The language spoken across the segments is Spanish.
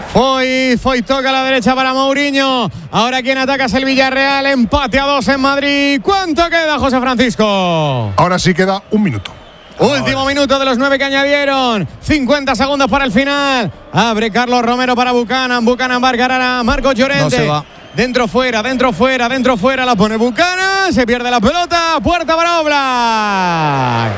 Foy toca a la derecha para Mourinho. Ahora quien ataca es el Villarreal. Empate a 2 en Madrid. ¿Cuánto queda, José Francisco? Ahora sí queda un minuto. Último minuto de los 9 que añadieron. 50 segundos para el final. Abre Carlos Romero para Buchanan. Buchanan va a cargar a Marcos Llorente. No se va. Dentro, fuera. La pone Buchanan. Se pierde la pelota. Puerta para Oblak.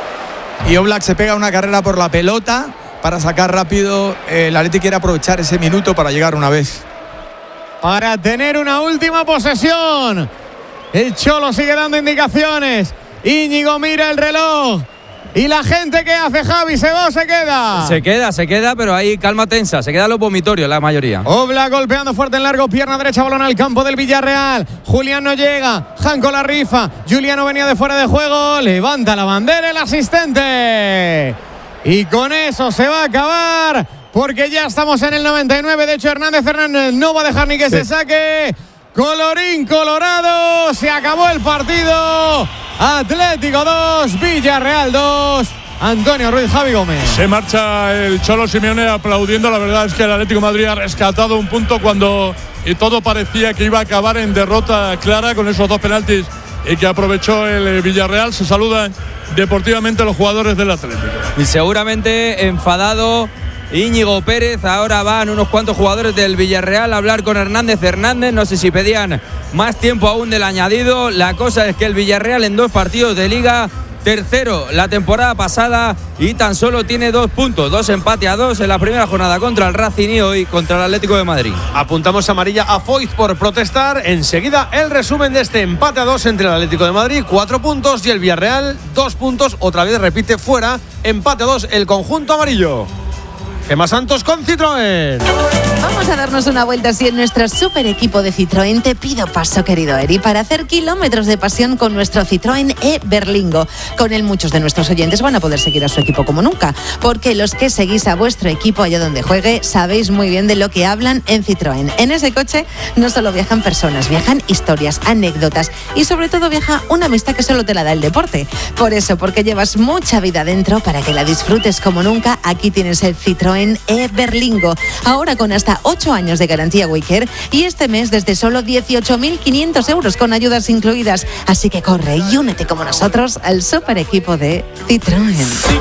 Y Oblak se pega una carrera por la pelota para sacar rápido. El Atleti quiere aprovechar ese minuto para llegar una vez. Para tener una última posesión. El Cholo sigue dando indicaciones. Íñigo mira el reloj. ¿Y la gente qué hace, Javi? ¿Se va o se queda? Se queda, pero hay calma tensa. Se quedan los vomitorios la mayoría. Oblak golpeando fuerte en largo, pierna derecha, balón al campo del Villarreal. Julián no llega, Janko la rifa. Juliano venía de fuera de juego, levanta la bandera el asistente. Y con eso se va a acabar, porque ya estamos en el 99. De hecho, Hernández no va a dejar ni que se saque. Colorín colorado, se acabó el partido. Atlético 2, Villarreal 2. Antonio Ruiz, Javi Gómez. Se marcha el Cholo Simeone aplaudiendo. La verdad es que el Atlético de Madrid ha rescatado un punto cuando todo parecía que iba a acabar en derrota clara con esos 2 penaltis y que aprovechó el Villarreal. Se saludan deportivamente los jugadores del Atlético. Y seguramente enfadado Íñigo Pérez. Ahora van unos cuantos jugadores del Villarreal a hablar con Hernández. No sé si pedían más tiempo aún del añadido. La cosa es que el Villarreal en 2 partidos de Liga, tercero la temporada pasada, y tan solo tiene 2 puntos, 2 empates a 2 en la primera jornada contra el Racing y hoy contra el Atlético de Madrid. Apuntamos amarilla a Foyt por protestar. Enseguida el resumen de este empate a 2 entre el Atlético de Madrid, 4 puntos, y el Villarreal 2 puntos. Otra vez repite fuera, empate a 2 el conjunto amarillo. Gemma Santos con Citroën. Vamos a darnos una vuelta así en nuestro super equipo de Citroën. Te pido paso, querido Eri, para hacer kilómetros de pasión con nuestro Citroën e-Berlingo. Con él muchos de nuestros oyentes van a poder seguir a su equipo como nunca, porque los que seguís a vuestro equipo allá donde juegue sabéis muy bien de lo que hablan en Citroën. En ese coche no solo viajan personas, viajan historias, anécdotas y sobre todo viaja una amistad que solo te la da el deporte. Por eso, porque llevas mucha vida dentro, para que la disfrutes como nunca, aquí tienes el Citroën e-Berlingo. Ahora con hasta 8 años de garantía Waycare y este mes desde solo 18.500 euros con ayudas incluidas. Así que corre y únete como nosotros al super equipo de Citroën.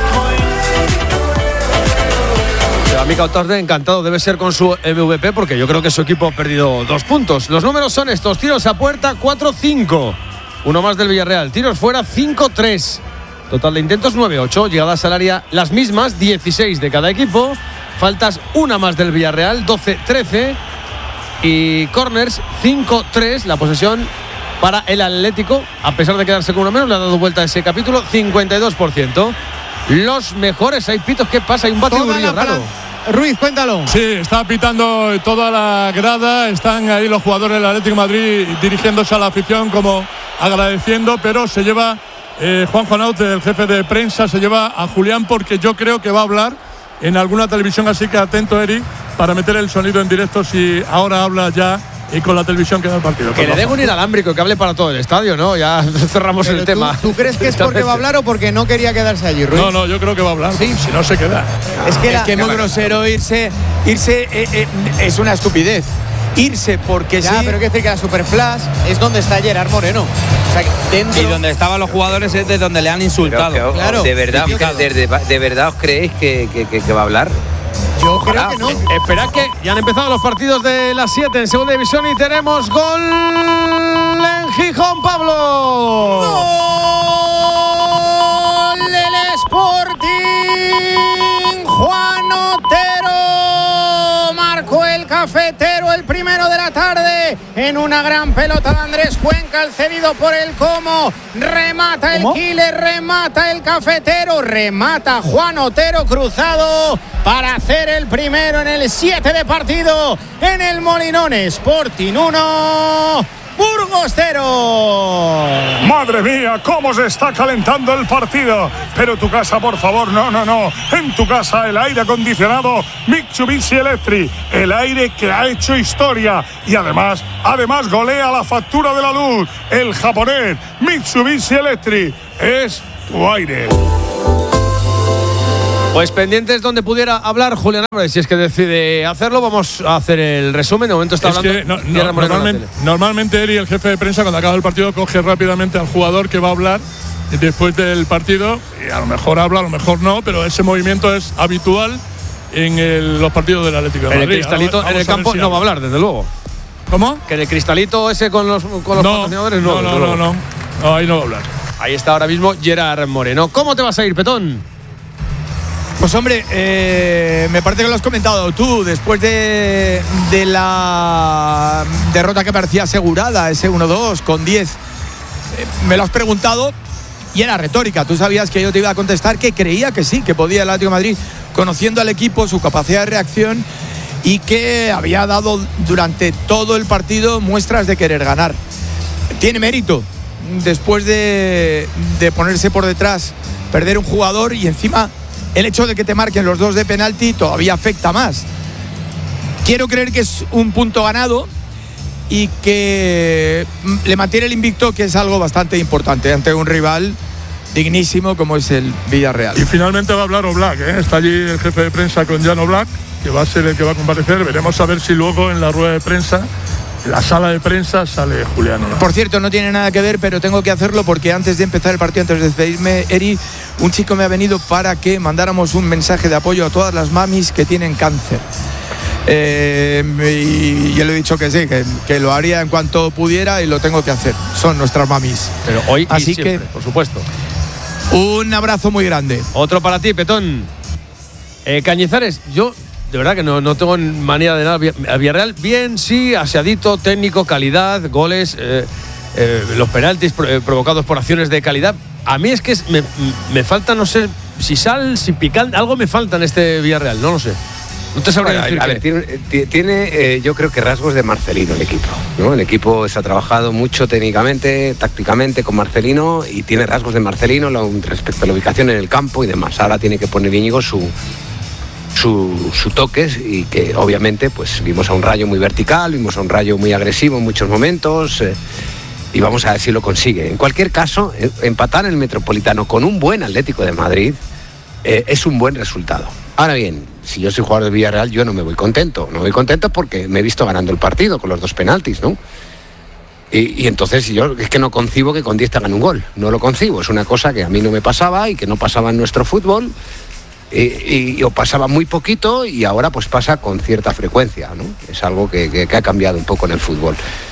Mikel Oyarzabal encantado debe ser con su MVP, porque yo creo que su equipo ha perdido 2 puntos. Los números son estos: tiros a puerta 4-5, uno más del Villarreal. Tiros fuera 5-3. Total de intentos 9-8, llegadas al área las mismas, 16 de cada equipo. Faltas una más del Villarreal, 12-13. Y corners 5-3, la posesión para el Atlético, a pesar de quedarse con uno menos, le ha dado vuelta a ese capítulo, 52%. Los mejores, hay pitos, ¿qué pasa? Hay un batiburrillo raro. Ruiz, cuéntalo. Sí, está pitando toda la grada. Están ahí los jugadores del Atlético de Madrid dirigiéndose a la afición como agradeciendo, pero se lleva Juanjo Anaut, el jefe de prensa, se lleva a Julián, porque yo creo que va a hablar en alguna televisión, así que atento, Eric, para meter el sonido en directo si ahora habla ya y con la televisión que da el partido. Que le den un inalámbrico, que hable para todo el estadio, ¿no? Ya cerramos el tema. ¿Tú crees que es porque va a hablar o porque no quería quedarse allí, Ruiz? No, yo creo que va a hablar. Sí. Si no se queda. Es que es muy grosero irse es una estupidez. Irse porque ya, sí. pero hay que decir que la Superflash es donde está Gerard Moreno. O sea, dentro. Y donde estaban los jugadores es de donde le han insultado. Pero, claro. ¿De verdad os creéis que va a hablar? Yo creo que no. Esperad, que ya han empezado los partidos de las 7 en segunda división y tenemos gol en Gijón, Pablo. ¡Gol del Sporting! Juan Otero marcó el cafetero, el primero de la tarde, en una gran pelota de Andrés Cuenca, el cedido por el Como. Remata el Killer, remata el cafetero, remata Juan Otero cruzado para hacer el primero en el 7 de partido en el Molinón. Sporting 1, Burgos 0. Madre mía, cómo se está calentando el partido. Pero tu casa, por favor, no. En tu casa el aire acondicionado Mitsubishi Electric, el aire que ha hecho historia y además golea la factura de la luz. El japonés Mitsubishi Electric es tu aire. Pues pendientes donde pudiera hablar Julián Álvarez, si es que decide hacerlo. Vamos a hacer el resumen. De momento está hablando. Normalmente él y el jefe de prensa, cuando acaba el partido, coge rápidamente al jugador que va a hablar después del partido. Y a lo mejor habla, a lo mejor no, pero ese movimiento es habitual en los partidos del Atlético de Madrid. En el cristalito, en el campo no va a hablar, desde luego. ¿Cómo? Que en el cristalito ese con los patrocinadores no. No, ahí no va a hablar. Ahí está ahora mismo Gerard Moreno. ¿Cómo te vas a ir, Petón? Pues hombre, me parece que lo has comentado tú. Después de la derrota que parecía asegurada, ese 1-2 con 10, me lo has preguntado y era retórica. Tú sabías que yo te iba a contestar que creía que sí, que podía el Atlético de Madrid, conociendo al equipo, su capacidad de reacción, y que había dado durante todo el partido muestras de querer ganar. Tiene mérito, después de ponerse por detrás, perder un jugador, y encima el hecho de que te marquen los 2 de penalti todavía afecta más. Quiero creer que es un punto ganado y que le mantiene el invicto, que es algo bastante importante ante un rival dignísimo como es el Villarreal. Y finalmente va a hablar Oblak, ¿eh? Está allí el jefe de prensa con Jan Oblak, que va a ser el que va a comparecer. Veremos a ver si luego en la rueda de prensa, en la sala de prensa, sale Julián Oblak. Por cierto, no tiene nada que ver, pero tengo que hacerlo porque antes de empezar el partido, antes de despedirme, Eri, un chico me ha venido para que mandáramos un mensaje de apoyo a todas las mamis que tienen cáncer. Y yo le he dicho que sí, que lo haría en cuanto pudiera, y lo tengo que hacer. Son nuestras mamis. Pero hoy así y siempre, que, por supuesto. Un abrazo muy grande. Otro para ti, Petón. Cañizares, yo de verdad que no tengo manía de nada. Villarreal, bien, sí, aseadito, técnico, calidad, goles, los penaltis provocados por acciones de calidad. A mí es que me falta, no sé, si sal, si picante, algo me falta en este Villarreal, no lo sé. No te sabría decir. A ver, tiene yo creo que rasgos de Marcelino el equipo, ¿no? El equipo se ha trabajado mucho técnicamente, tácticamente con Marcelino, y tiene rasgos de Marcelino respecto a la ubicación en el campo y demás. Ahora tiene que poner Íñigo su toque, y que obviamente pues vimos a un Rayo muy vertical, vimos a un Rayo muy agresivo en muchos momentos, y vamos a ver si lo consigue. En cualquier caso, empatar en el Metropolitano con un buen Atlético de Madrid es un buen resultado. Ahora bien, si yo soy jugador del Villarreal, yo no me voy contento. No me voy contento porque me he visto ganando el partido con los 2 penaltis, ¿no? Y entonces yo es que no concibo que con 10 te hagan un gol. No lo concibo. Es una cosa que a mí no me pasaba y que no pasaba en nuestro fútbol. O pasaba muy poquito, y ahora pues pasa con cierta frecuencia, ¿no? Es algo que ha cambiado un poco en el fútbol.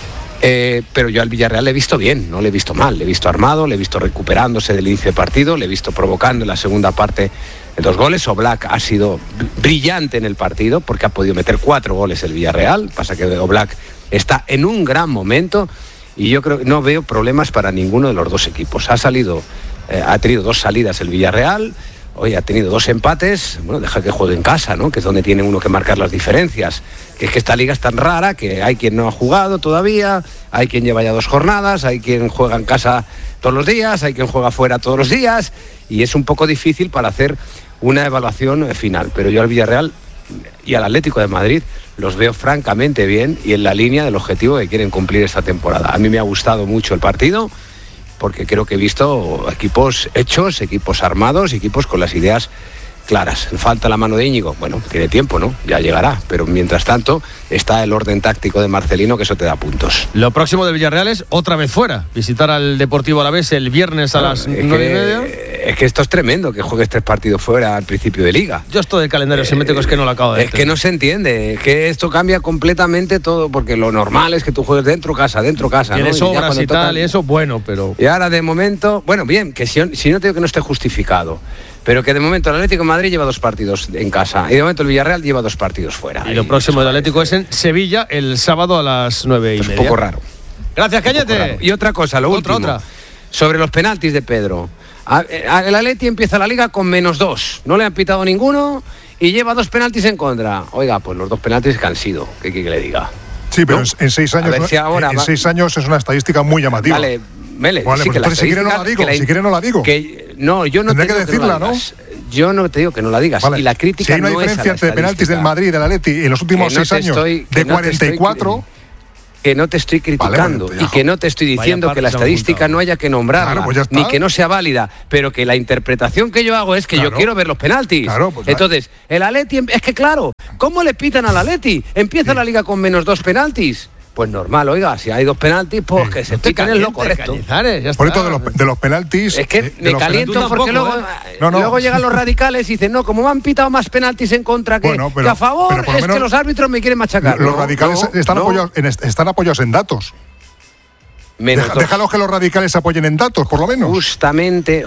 Pero yo al Villarreal le he visto bien, no le he visto mal. Le he visto armado, le he visto recuperándose del inicio de partido, le he visto provocando en la segunda parte 2 goles. Oblak ha sido brillante en el partido porque ha podido meter 4 goles el Villarreal. Pasa que Oblak está en un gran momento, y yo creo que no veo problemas para ninguno de los 2 equipos. Ha tenido 2 salidas el Villarreal. Hoy ha tenido 2 empates. Bueno, deja que juegue en casa, ¿no? Que es donde tiene uno que marcar las diferencias. Que es que esta liga es tan rara que hay quien no ha jugado todavía, hay quien lleva ya 2 jornadas, hay quien juega en casa todos los días, hay quien juega fuera todos los días, y es un poco difícil para hacer una evaluación final. Pero yo al Villarreal y al Atlético de Madrid los veo francamente bien y en la línea del objetivo que quieren cumplir esta temporada. A mí me ha gustado mucho el partido, porque creo que he visto equipos hechos, equipos armados, equipos con las ideas claras. Falta la mano de Íñigo. Bueno, tiene tiempo, ¿no? Ya llegará. Pero mientras tanto está el orden táctico de Marcelino, que eso te da puntos. Lo próximo del Villarreal es otra vez fuera. Visitar al Deportivo Alavés el viernes a las 9:30. Es que esto es tremendo, que juegues 3 partidos fuera al principio de liga. Yo esto del calendario simétrico es que no lo acabo de entender. Es que no se entiende. Es que esto cambia completamente todo, porque lo normal es que tú juegues dentro casa. Tienes ¿no? obras y tal, y eso, bueno, pero... Y ahora de momento, bueno, bien, que si no te digo que no esté justificado, pero que de momento el Atlético de Madrid lleva 2 partidos en casa, y de momento el Villarreal lleva 2 partidos fuera. Y lo próximo del Atlético es en Sevilla el sábado a las 9:30. Es un poco raro. Gracias, Cañete. Y otra cosa, lo último. Sobre los penaltis de Pedro. El Atleti empieza la liga con -2. No le han pitado ninguno y lleva 2 penaltis en contra. Oiga, pues los 2 penaltis que han sido. ¿Qué quiere que le diga? Sí, pero ¿no? en 6 años, si ahora en 6 años es una estadística muy llamativa. Vale, Vale, sí, pues entonces si quiere no la digo. No, yo no tendré que decirla, ¿no? Yo no te digo que no la digas. Vale. Y la crítica si hay una diferencia entre penaltis del Madrid y del Atleti en los últimos 6 años de 44. que no te estoy criticando y que no te estoy diciendo que la estadística no haya que nombrarla, pues ni que no sea válida, pero que la interpretación que yo hago es que yo quiero ver los penaltis. Pues entonces, el Atleti, es que claro, ¿cómo le pitan al Atleti? Empieza la liga con -2 penaltis. Pues normal, oiga, si hay 2 penaltis, pues que se pitan es lo correcto. Por esto de los penaltis. Es que me caliento porque luego llegan los radicales y dicen, no, como me han pitado más penaltis en contra que a favor, es que los árbitros me quieren machacar. Los radicales están apoyados en datos. Déjalos que los radicales se apoyen en datos, por lo menos. Justamente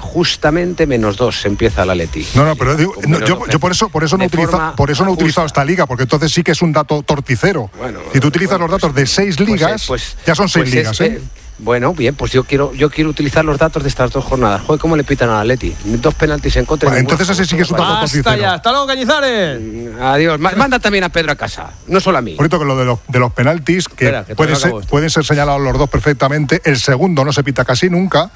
-2 empieza el Atleti. No, pero digo, yo por eso no he utilizado esta liga, porque entonces sí que es un dato torticero. Bueno, si tú utilizas los datos de 6 ligas, ya son 6 ligas, Bueno, bien, pues yo quiero utilizar los datos de estas 2 jornadas. Joder, ¿cómo le pitan al Atleti? 2 penaltis en contra. Entonces ese sí que es un dato torticero. Ya. Hasta luego, Cañizares. Adiós. Manda también a Pedro a casa, no solo a mí. Por esto que lo de los penaltis, que pueden ser señalados los dos perfectamente. El segundo no se pita casi nunca.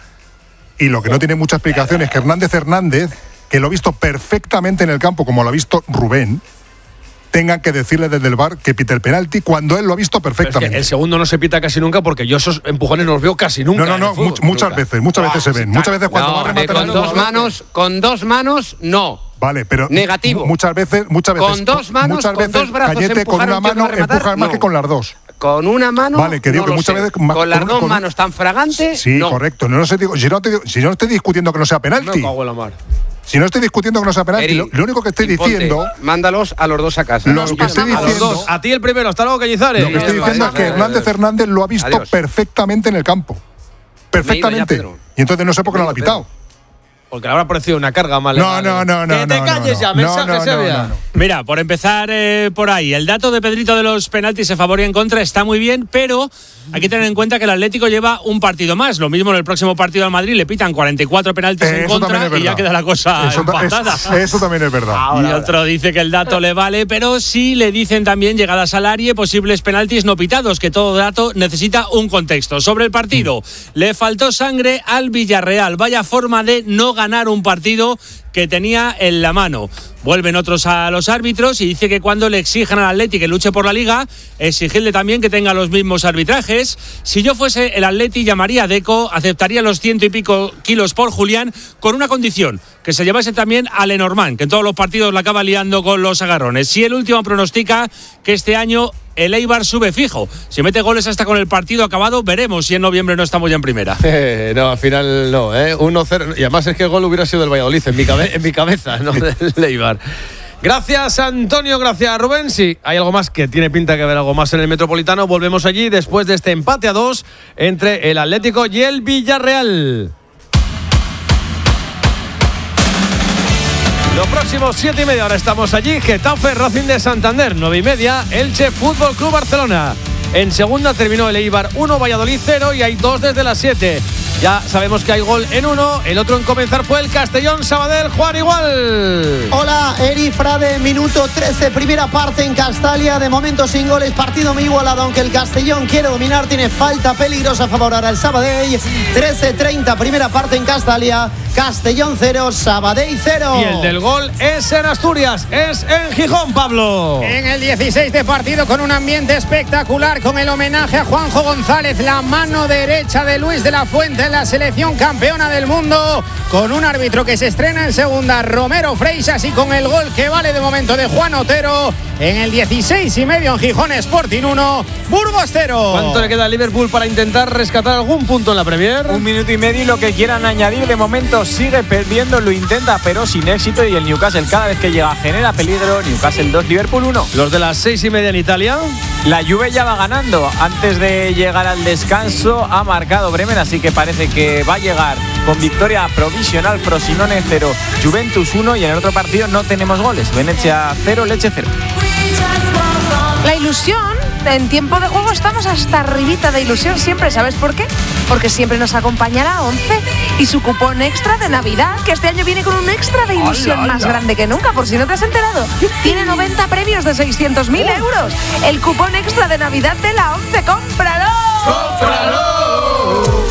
Y lo que no tiene mucha explicación es que Hernández, que lo ha visto perfectamente en el campo, como lo ha visto Rubén, tengan que decirle desde el VAR que pite el penalti cuando él lo ha visto perfectamente. Es que el segundo no se pita casi nunca porque yo esos empujones no los veo casi nunca. No, muchas veces se ven. Muchas veces cuando va a rematar con dos manos, no. Vale, pero negativo. Muchas veces con 2 manos, con 2 brazos, Cañete con una mano empuja más que con las 2. Con una mano. Vale, que digo que muchas veces con las 2 manos tan fragantes. Sí, correcto. Si no estoy discutiendo que no sea penalti. Me cago en la mar. Si no estoy discutiendo que no sea penalti, lo único que estoy diciendo. Mándalos a los 2 a casa. Lo que estoy diciendo. A ti el primero, hasta luego, Cañizares. Lo que estoy diciendo es que Hernández lo ha visto perfectamente en el campo. Perfectamente. Y entonces no sé por qué no lo ha pitado. Porque le habrá parecido una carga mal. No. Que te calles ya, mensaje se vea. Mira, por empezar por ahí, el dato de Pedrito de los penaltis a favor y en contra está muy bien, pero hay que tener en cuenta que el Atlético lleva un partido más. Lo mismo en el próximo partido al Madrid, le pitan 44 penaltis en contra y ya queda la cosa empatada. Eso también es verdad. Y otro dice que el dato le vale, pero sí le dicen también llegadas al área, posibles penaltis no pitados, que todo dato necesita un contexto. Sobre el partido, le faltó sangre al Villarreal. Vaya forma de no ganar un partido que tenía en la mano. Vuelven otros a los árbitros y dice que cuando le exijan al Atleti que luche por la Liga, exigirle también que tenga los mismos arbitrajes. Si yo fuese el Atleti, llamaría a Deco, aceptaría los 100 y pico kilos por Julián, con una condición, que se llevase también a Lenormand, que en todos los partidos la acaba liando con los agarrones. Si el último pronostica que este año el Eibar sube fijo. Si mete goles hasta con el partido acabado, veremos si en noviembre no estamos ya en primera. No, al final no, 1-0. Y además es que el gol hubiera sido del Valladolid, en mi cabeza, no del Eibar. Gracias, Antonio, gracias, Rubén. Sí, hay algo más que tiene pinta que haber algo más en el Metropolitano. Volvemos allí después de este empate a 2 entre el Atlético y el Villarreal. Los próximos 7:30, ahora estamos allí. Getafe, Racing de Santander, 9:30, Elche Fútbol Club Barcelona. En segunda terminó el Eibar 1, Valladolid 0 y hay 2 desde las 7. Ya sabemos que hay gol en uno, el otro en comenzar fue el Castellón Sabadell. Juan, igual. Hola, Eri Frade, minuto 13, primera parte en Castalia, de momento sin goles, partido muy igualado, aunque el Castellón quiere dominar, tiene falta peligrosa a favor ahora el Sabadell. 13:30, primera parte en Castalia, Castellón 0, Sabadell 0. Y el del gol es en Asturias, es en Gijón, Pablo. En el 16 de partido, con un ambiente espectacular, con el homenaje a Juanjo González, la mano derecha de Luis de la Fuente en la selección campeona del mundo, con un árbitro que se estrena en segunda, Romero Freixas, y con el gol que vale de momento de Juan Otero en el 16:30 en Gijón, Sporting 1, Burgos 0. ¿Cuánto le queda a Liverpool para intentar rescatar algún punto en la Premier? 1 minuto y medio y lo que quieran añadir. De momento sigue perdiendo, lo intenta pero sin éxito, y el Newcastle cada vez que llega genera peligro. Newcastle 2, Liverpool 1. Los de las 6:30 en Italia. La Juve ya va ganando. Antes de llegar al descanso ha marcado Bremen, así que parece que va a llegar con victoria provisional. Frosinone 0, Juventus 1, y en el otro partido no tenemos goles. Venecia 0, Lecce 0. La ilusión, en tiempo de juego estamos hasta arribita de ilusión siempre. ¿Sabes por qué? Porque siempre nos acompaña la 11 y su cupón extra de Navidad, que este año viene con un extra de ilusión más grande que nunca, por si no te has enterado. Tiene 90 premios de 600.000 euros. El cupón extra de Navidad de la 11. ¡Cómpralo! ¡Cómpralo!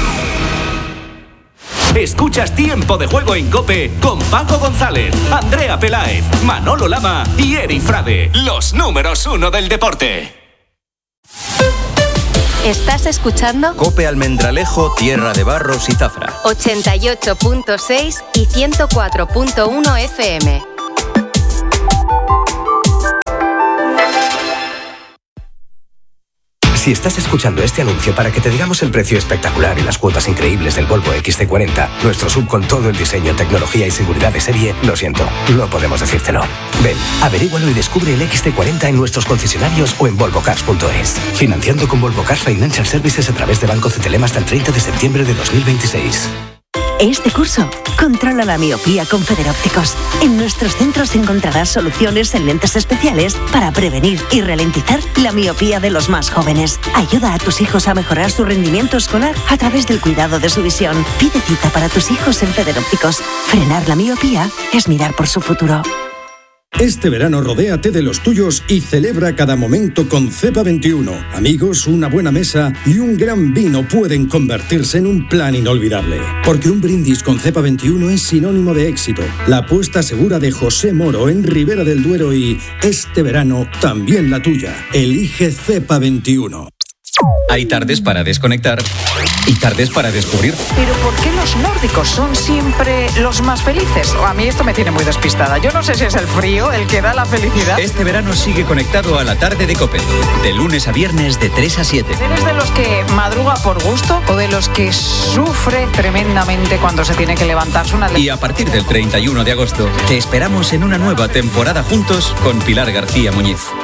Escuchas Tiempo de Juego en COPE con Paco González, Andrea Peláez, Manolo Lama y Eri Frade, los números 1 del deporte. Estás escuchando COPE Almendralejo, Tierra de Barros y Zafra. 88.6 y 104.1 FM. Si estás escuchando este anuncio para que te digamos el precio espectacular y las cuotas increíbles del Volvo XC40, nuestro SUV con todo el diseño, tecnología y seguridad de serie, lo siento, no podemos decírtelo. Ven, averígualo y descubre el XC40 en nuestros concesionarios o en volvocars.es. Financiando con Volvo Cars Financial Services a través de Banco CTLM hasta el 30 de septiembre de 2026. Este curso, controla la miopía con Federópticos. En nuestros centros encontrarás soluciones en lentes especiales para prevenir y ralentizar la miopía de los más jóvenes. Ayuda a tus hijos a mejorar su rendimiento escolar a través del cuidado de su visión. Pide cita para tus hijos en Federópticos. Frenar la miopía es mirar por su futuro. Este verano rodéate de los tuyos y celebra cada momento con Cepa 21. Amigos, una buena mesa y un gran vino pueden convertirse en un plan inolvidable. Porque un brindis con Cepa 21 es sinónimo de éxito. La apuesta segura de José Moro en Ribera del Duero y este verano también la tuya. Elige Cepa 21. Hay tardes para desconectar y tardes para descubrir. ¿Pero por qué los nórdicos son siempre los más felices? A mí esto me tiene muy despistada. Yo no sé si es el frío el que da la felicidad. Este verano sigue conectado a la tarde de COPE. De lunes a viernes de 3 a 7. ¿Eres de los que madruga por gusto o de los que sufre tremendamente cuando se tiene que levantarse una... Y a partir del 31 de agosto te esperamos en una nueva temporada juntos con Pilar García Muñiz.